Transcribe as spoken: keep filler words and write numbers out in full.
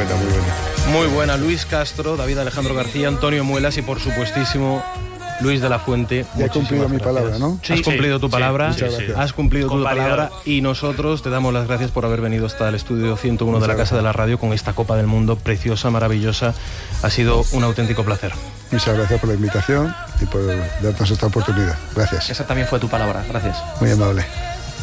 buena, muy buena. Muy buena, Luis Castro, David Alejandro García, Antonio Muelas y por supuestísimo Luis de la Fuente. Ya he cumplido mi palabra, ¿no? Sí, has cumplido sí, tu palabra, sí, sí, sí. has cumplido tu Convalidado. palabra y nosotros te damos las gracias por haber venido hasta el estudio ciento uno Muchas de la Casa gracias. de la Radio con esta Copa del Mundo preciosa, maravillosa. Ha sido un auténtico placer. Muchas gracias por la invitación y por darnos esta oportunidad. Gracias. Esa también fue tu palabra, gracias. Muy amable.